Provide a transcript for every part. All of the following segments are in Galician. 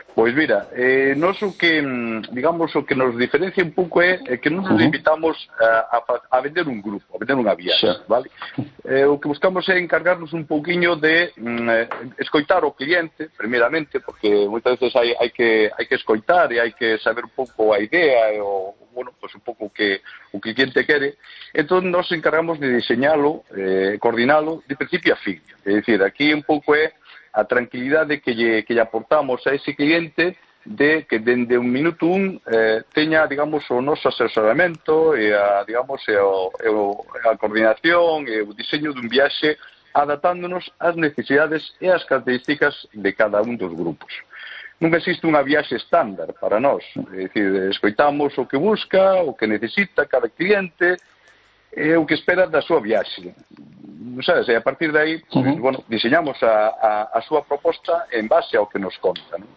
Pois mira, nós o que, digamos, o que nos diferencia un pouco é que non nos limitamos a vender un grupo, a vender unha viaxe, vale? O que buscamos é encargarnos un pouquiño de escoitar o cliente, primeiramente, porque moitas veces hai que escoitar e hai que saber un pouco a idea e bueno, pues un pouco o que o cliente quere. Entón, nos encargamos de diseñalo, coordinalo de principio a fin. É dicir, aquí un pouco é a tranquilidade que lle aportamos a ese cliente de que dende un minuto teña, digamos, o noso asesoramento e a, digamos, a coordinación e o diseño dun viaxe adaptándonos ás necesidades e ás características de cada un dos grupos. Non existe unha viaxe estándar para nós, é dicir, escoitamos o que busca, o que necesita cada cliente e o que espera da súa viaxe. Sabes? E a partir de aí, bueno, diseñamos a súa proposta en base ao que nos conta, non?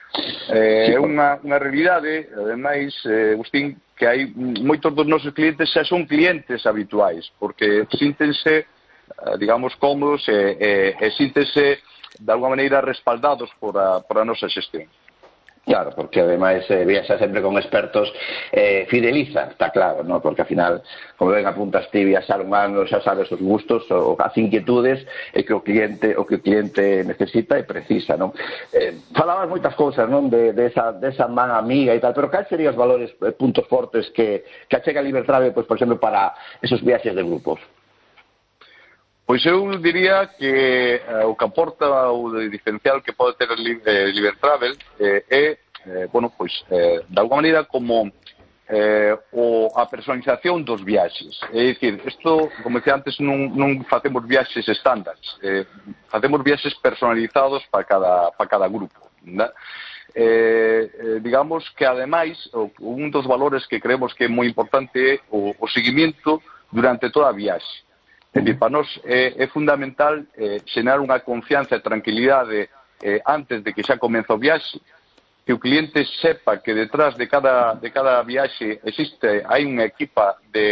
É unha realidade, ademais, Agustín, que hai moitos dos nosos clientes xa son clientes habituais, porque síntense, digamos, cómodos e síntense de alguma maneira respaldados por a nosa xestión. Claro, porque ademais viaxa sempre con expertos, fideliza, está claro, ¿no? Porque al final, como ben apuntas ti, viaxar un ano, xa sabes os gustos, as inquietudes e que o cliente necesita e precisa, non? Falabas moitas cousas, non? De esa man amiga e tal, pero cal serían os valores, puntos fortes que achega Libertravel, pois, por exemplo, para esos viaxes de grupos? Pois eu diría que o que aporta o diferencial que pode ter Libertravel é, bueno, pois, de alguma maneira como a personalización dos viaxes. É dicir, isto, como decía antes, non facemos viaxes estándares, facemos viaxes personalizados para cada grupo, ¿verdad? Digamos que ademais un dos valores que creemos que é moi importante é o seguimento durante toda a viaxe. É dicir, para nós é fundamental xerar unha confianza e tranquilidade antes de que xa comeza o viaxe, que o cliente sepa que detrás de cada viaxe hai unha equipa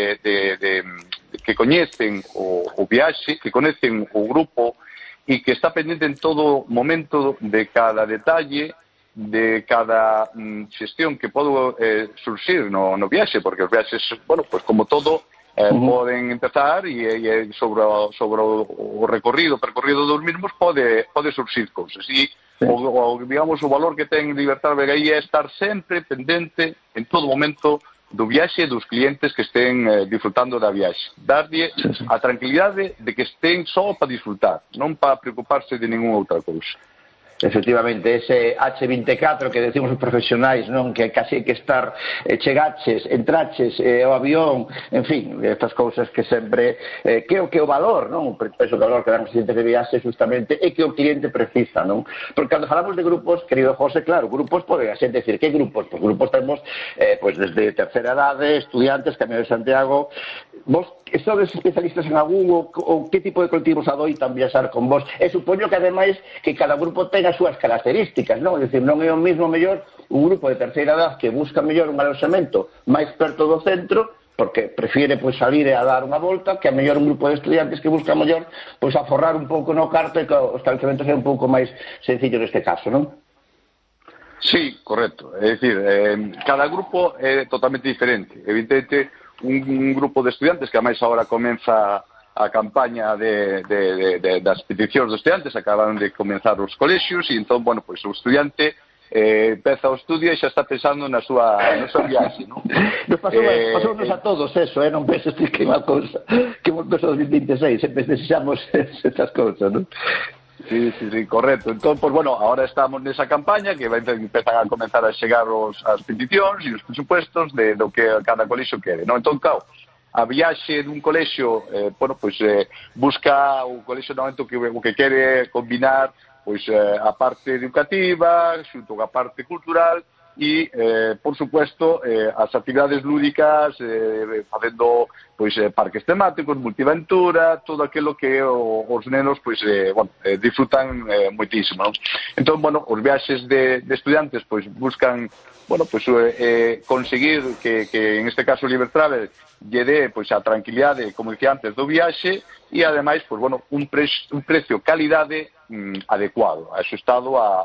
que coñecen o viaxe, que coñecen o grupo e que está pendente en todo momento de cada detalle, de cada xestión que pode surxir no viaxe, porque os viaxes, bueno, pues como todo, poden empezar e sobre o percorrido dos mismos pode surxir cousas. E, digamos, o valor que ten Libertravel aí é estar sempre pendente en todo momento do viaxe e dos clientes que estén disfrutando da viaxe. Darlle a tranquilidade de que estén só para disfrutar, non para preocuparse de ninguna outra cousa. Efectivamente, ese H24 que decimos os profesionais, non, que casi hai que estar chegaches, entraches o avión, en fin, estas cousas que sempre que o valor, non, o valor que dan os clientes de viaxe justamente é que o cliente precisa, non? Porque cando falamos de grupos, querido José, claro, grupos pode a xente decir, que grupos? Pois grupos temos pois desde terceira idade, estudiantes, Camiño de Santiago. Vos sodes especialistas en algún ou que tipo de colectivos adoitan viaxar con vos? E supoño que ademais que cada grupo ten as súas características, non? É dicir, non é o mesmo mellor un grupo de terceira edad que busca mellor un aloxamento máis perto do centro, porque prefiere pois salir a dar unha volta, que a mellor un grupo de estudiantes que busca mellor pois aforrar un pouco no carto e que os aloxamentos sean un pouco máis sencillos neste caso, non? Sí, correcto. É dicir, cada grupo é totalmente diferente. Evidentemente, un grupo de estudiantes que ademais agora comeza a campaña das peticións dos estudiantes, acaban de comenzar os colexios e entón, bueno, pois o estudiante empeza o estudio e xa está pensando na súa viaxe, non? Nos pasounos a todos eso, non penses que é unha cousa que volvemos ao 2026, sempre desexamos estas cousas, non? Sí, correcto. Entón, pues bueno, ahora estamos nesa campaña que empezan a comenzar a chegar as peticións e os presupuestos do que cada colexio quere, non? Entón, claro, a viaxe dun colexio, bueno, pois busca o colexio no momento o que quere combinar pois a parte educativa xunto a parte cultural e, por supuesto, as actividades lúdicas, facendo pois parques temáticos, multiaventura, todo aquilo que os nenos pois bueno, disfrutan moitísimo, non? Entón, bueno, os viaxes de estudiantes pois buscan, bueno, pois conseguir que en este caso Libertravel lle dé pois a tranquilidade, como dicía antes, do viaxe e ademais, pois bueno, un precio calidade adecuado, axustado